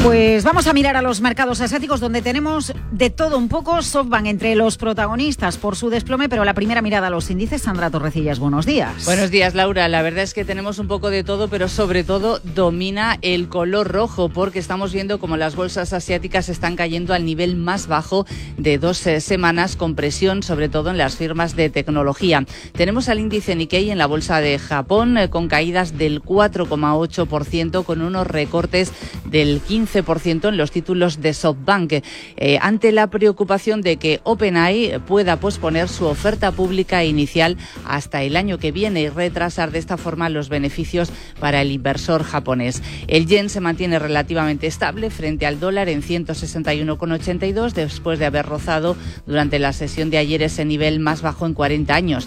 Pues vamos a mirar a los mercados asiáticos, donde tenemos de todo un poco. SoftBank entre los protagonistas por su desplome, pero la primera mirada a los índices. Sandra Torrecillas, buenos días. Buenos días, Laura. La verdad es que tenemos un poco de todo, pero sobre todo domina el color rojo, porque estamos viendo como las bolsas asiáticas están cayendo al nivel más bajo de 2 semanas, con presión sobre todo en las firmas de tecnología. Tenemos al índice Nikkei en la bolsa de Japón con caídas del 4,8%, con unos recortes del 15% en los títulos de SoftBank, ante la preocupación de que OpenAI pueda posponer su oferta pública inicial hasta el año que viene y retrasar de esta forma los beneficios para el inversor japonés. El yen se mantiene relativamente estable frente al dólar en 161,82, después de haber rozado durante la sesión de ayer ese nivel más bajo en 40 años,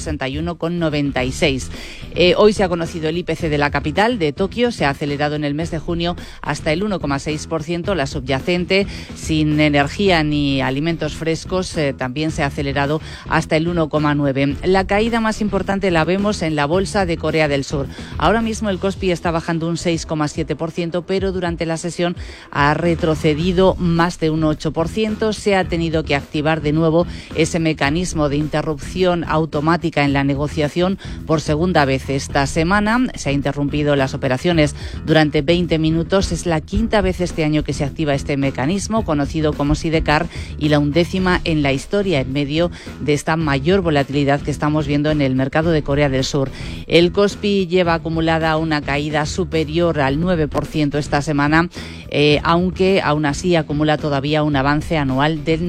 161,96. Hoy se ha conocido el IPC de la capital de Tokio, se ha acelerado en el mes de junio hasta el 1,6%, la subyacente sin energía ni alimentos frescos también se ha acelerado hasta el 1,9%. La caída más importante la vemos en la bolsa de Corea del Sur. Ahora mismo el Kospi está bajando un 6,7%, pero durante la sesión ha retrocedido más de un 8%. Se ha tenido que activar de nuevo ese mecanismo de interrupción automática en la negociación por segunda vez esta semana. Se ha interrumpido las operaciones durante 20 minutos. Es la quinta vez este año que se activa este mecanismo, conocido como Sidecar, y la 11ª en la historia, en medio de esta mayor volatilidad que estamos viendo en el mercado de Corea del Sur. El Kospi lleva acumulada una caída superior al 9% esta semana, aunque aún así acumula todavía un avance anual del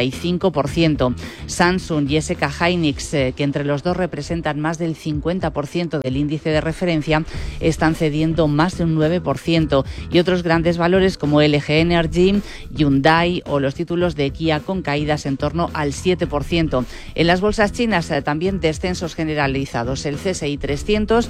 95%. Samsung y SK Hynix, que entre los dos representan más del 50% del índice de referencia, están cediendo más de un 9%, y otros grandes valores como LG Energy, Hyundai o los títulos de Kia con caídas en torno al 7%. En las bolsas chinas también descensos generalizados. El CSI 300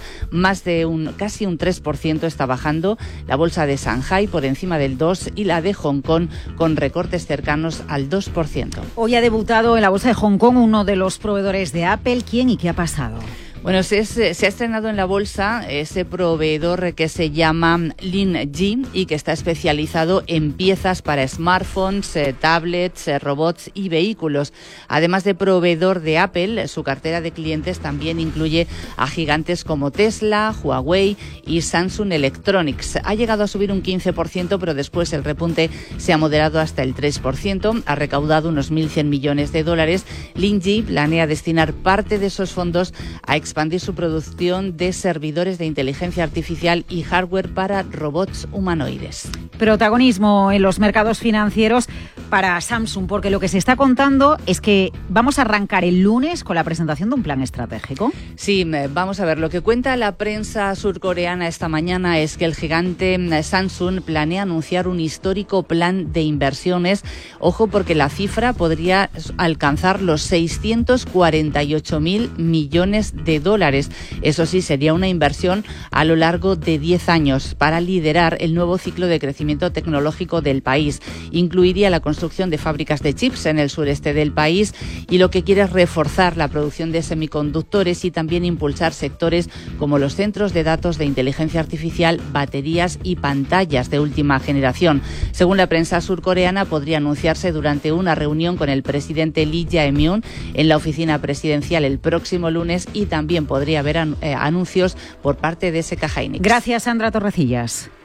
casi un 3% está bajando, la bolsa de Shanghai por encima del 2% y la de Hong Kong con recortes cercanos al 2%. Hoy ha debutado en la bolsa de Hong Kong uno de los proveedores de Apple. ¿Quién y qué ha pasado? Bueno, se ha estrenado en la bolsa ese proveedor que se llama LING y que está especializado en piezas para smartphones, tablets, robots y vehículos. Además de proveedor de Apple, su cartera de clientes también incluye a gigantes como Tesla, Huawei y Samsung Electronics. Ha llegado a subir un 15%, pero después el repunte se ha moderado hasta el 3%. Ha recaudado unos 1.100 millones de dólares. LING planea destinar parte de esos fondos a expandir su producción de servidores de inteligencia artificial y hardware para robots humanoides. Protagonismo en los mercados financieros para Samsung, porque lo que se está contando es que vamos a arrancar el lunes con la presentación de un plan estratégico. Sí, vamos a ver. Lo que cuenta la prensa surcoreana esta mañana es que el gigante Samsung planea anunciar un histórico plan de inversiones. Ojo, porque la cifra podría alcanzar los 648.000 millones de dólares. Eso sí, sería una inversión a lo largo de 10 años para liderar el nuevo ciclo de crecimiento tecnológico del país. Incluiría la construcción de fábricas de chips en el sureste del país, y lo que quiere es reforzar la producción de semiconductores y también impulsar sectores como los centros de datos de inteligencia artificial, baterías y pantallas de última generación. Según la prensa surcoreana, podría anunciarse durante una reunión con el presidente Lee Jae-myung en la oficina presidencial el próximo lunes, y también podría haber anuncios por parte de SK Hynix. Gracias, Sandra Torrecillas.